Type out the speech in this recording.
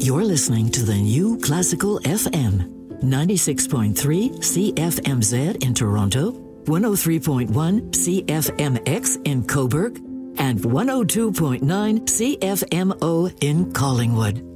You're listening to the New Classical FM, 96.3 CFMZ in Toronto, 103.1 CFMX in Cobourg, and 102.9 CFMO in Collingwood.